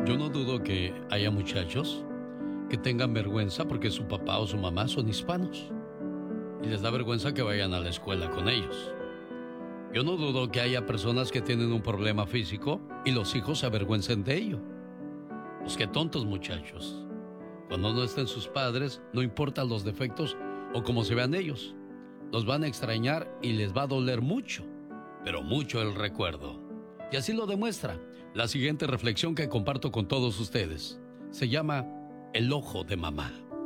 Yo no dudo que haya muchachos que tengan vergüenza porque su papá o su mamá son hispanos y les da vergüenza que vayan a la escuela con ellos. Yo no dudo que haya personas que tienen un problema físico y los hijos se avergüencen de ello. Pues qué tontos muchachos. Cuando no estén sus padres, no importan los defectos o cómo se vean ellos. Los van a extrañar y les va a doler mucho, pero mucho el recuerdo. Y así lo demuestra la siguiente reflexión que comparto con todos ustedes. Se llama El ojo de mamá.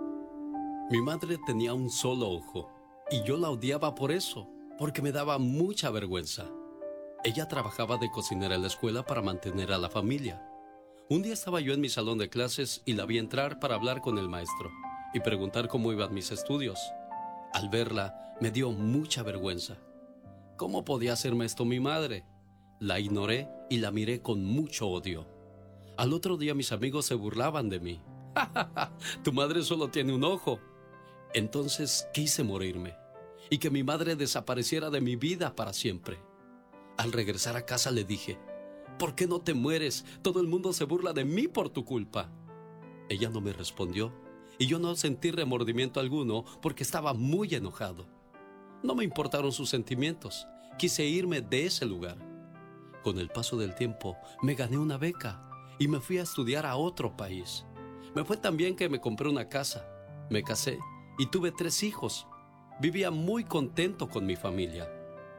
Mi madre tenía un solo ojo y yo la odiaba por eso, porque me daba mucha vergüenza. Ella trabajaba de cocinera en la escuela para mantener a la familia. Un día estaba yo en mi salón de clases y la vi entrar para hablar con el maestro y preguntar cómo iban mis estudios. Al verla, me dio mucha vergüenza. ¿Cómo podía hacerme esto mi madre? La ignoré y la miré con mucho odio. Al otro día mis amigos se burlaban de mí. ¡Ja, ja, ja! Tu madre solo tiene un ojo. Entonces quise morirme y que mi madre desapareciera de mi vida para siempre. Al regresar a casa le dije: ¿por qué no te mueres? Todo el mundo se burla de mí por tu culpa. Ella no me respondió y yo no sentí remordimiento alguno porque estaba muy enojado. No me importaron sus sentimientos. Quise irme de ese lugar. Con el paso del tiempo me gané una beca y me fui a estudiar a otro país. Me fue tan bien que me compré una casa, me casé y tuve 3 hijos. Vivía muy contento con mi familia.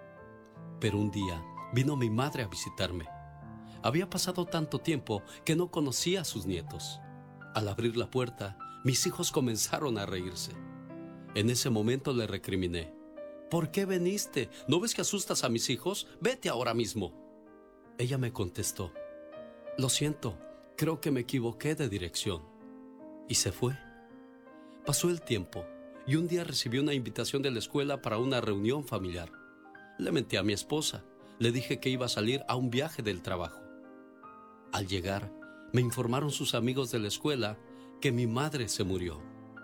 Pero un día vino mi madre a visitarme. Había pasado tanto tiempo que no conocía a sus nietos. Al abrir la puerta, mis hijos comenzaron a reírse. En ese momento le recriminé: ¿por qué viniste? ¿No ves que asustas a mis hijos? Vete ahora mismo. Ella me contestó: lo siento, creo que me equivoqué de dirección. Y se fue. Pasó el tiempo y un día recibí una invitación de la escuela para una reunión familiar. Le menté a mi esposa. Le dije que iba a salir a un viaje del trabajo. Al llegar, me informaron sus amigos de la escuela que mi madre se murió.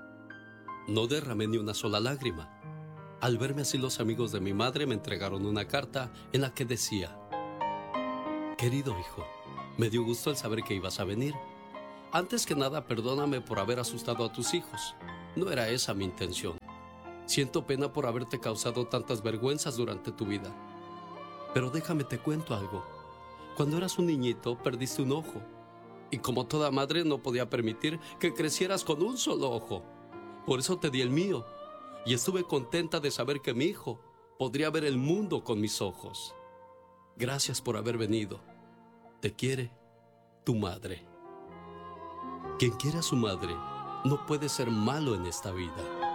No derramé ni una sola lágrima. Al verme así, los amigos de mi madre me entregaron una carta en la que decía: querido hijo, me dio gusto el saber que ibas a venir. Antes que nada, perdóname por haber asustado a tus hijos. No era esa mi intención. Siento pena por haberte causado tantas vergüenzas durante tu vida. Pero déjame te cuento algo. Cuando eras un niñito, perdiste un ojo. Y como toda madre, no podía permitir que crecieras con un solo ojo. Por eso te di el mío. Y estuve contenta de saber que mi hijo podría ver el mundo con mis ojos. Gracias por haber venido. Te quiere tu madre. Quien quiere a su madre no puede ser malo en esta vida.